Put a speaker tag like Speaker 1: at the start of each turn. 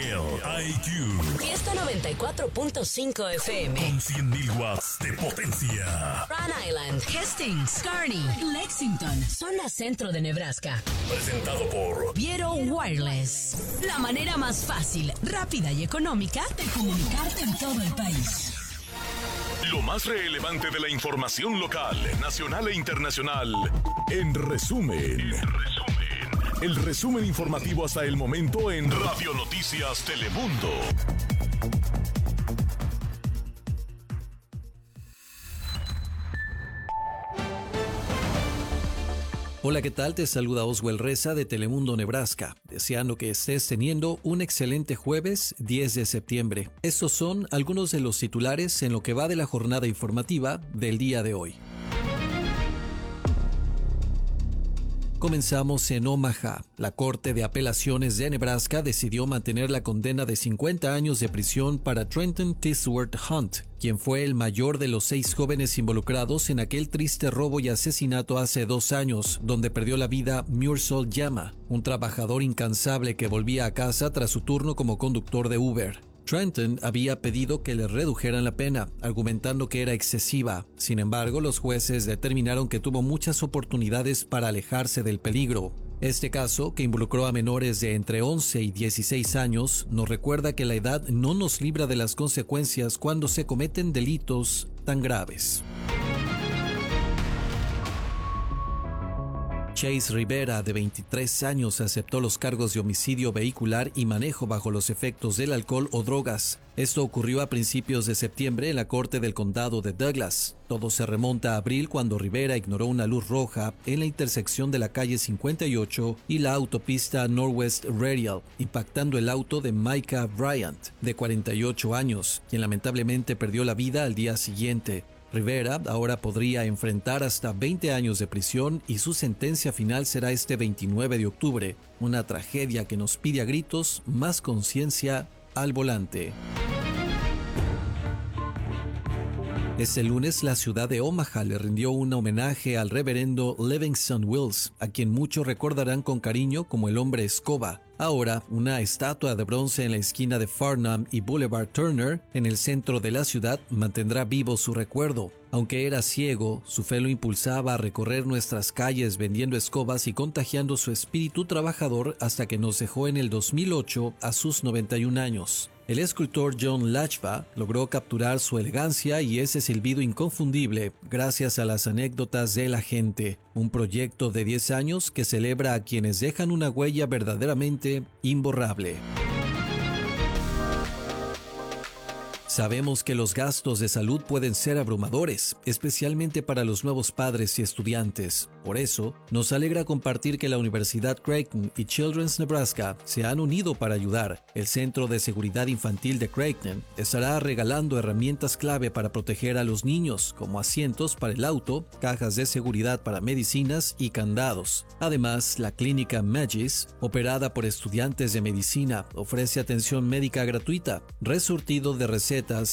Speaker 1: El IQ.
Speaker 2: Fiesta 94.5 FM.
Speaker 1: Con 100.000 watts de potencia.
Speaker 2: Rhode Island, Hastings, Kearney, Lexington, zona centro de Nebraska.
Speaker 1: Presentado por
Speaker 2: Viero Wireless. La manera más fácil, rápida y económica de comunicarte en todo el país.
Speaker 1: Lo más relevante de la información local, nacional e internacional. En resumen. El resumen informativo hasta el momento en Radio Noticias Telemundo.
Speaker 3: Hola, ¿qué tal? Te saluda Oswald Reza de Telemundo Nebraska, deseando que estés teniendo un excelente jueves 10 de septiembre. Estos son algunos de los titulares en lo que va de la jornada informativa del día de hoy. Comenzamos en Omaha. La Corte de Apelaciones de Nebraska decidió mantener la condena de 50 años de prisión para Trenton Tisworth Hunt, quien fue el mayor de los 6 jóvenes involucrados en aquel triste robo y asesinato hace 2 años, donde perdió la vida Mursal Yama, un trabajador incansable que volvía a casa tras su turno como conductor de Uber. Trenton había pedido que le redujeran la pena, argumentando que era excesiva. Sin embargo, los jueces determinaron que tuvo muchas oportunidades para alejarse del peligro. Este caso, que involucró a menores de entre 11 y 16 años, nos recuerda que la edad no nos libra de las consecuencias cuando se cometen delitos tan graves. Chase Rivera, de 23 años, aceptó los cargos de homicidio vehicular y manejo bajo los efectos del alcohol o drogas. Esto ocurrió a principios de septiembre en la corte del condado de Douglas. Todo se remonta a abril cuando Rivera ignoró una luz roja en la intersección de la calle 58 y la autopista Northwest Radial, impactando el auto de Micah Bryant, de 48 años, quien lamentablemente perdió la vida al día siguiente. Rivera ahora podría enfrentar hasta 20 años de prisión y su sentencia final será este 29 de octubre, una tragedia que nos pide a gritos más conciencia al volante. Este lunes, la ciudad de Omaha le rindió un homenaje al reverendo Livingston Wills, a quien muchos recordarán con cariño como el hombre escoba. Ahora, una estatua de bronce en la esquina de Farnham y Boulevard Turner, en el centro de la ciudad, mantendrá vivo su recuerdo. Aunque era ciego, su fe lo impulsaba a recorrer nuestras calles vendiendo escobas y contagiando su espíritu trabajador hasta que nos dejó en el 2008 a sus 91 años. El escultor John Lachva logró capturar su elegancia y ese silbido inconfundible gracias a las anécdotas de la gente, un proyecto de 10 años que celebra a quienes dejan una huella verdaderamente imborrable. Sabemos que los gastos de salud pueden ser abrumadores, especialmente para los nuevos padres y estudiantes. Por eso, nos alegra compartir que la Universidad Creighton y Children's Nebraska se han unido para ayudar. El Centro de Seguridad Infantil de Creighton estará regalando herramientas clave para proteger a los niños, como asientos para el auto, cajas de seguridad para medicinas y candados. Además, la clínica Magis, operada por estudiantes de medicina, ofrece atención médica gratuita, resurtido de recetas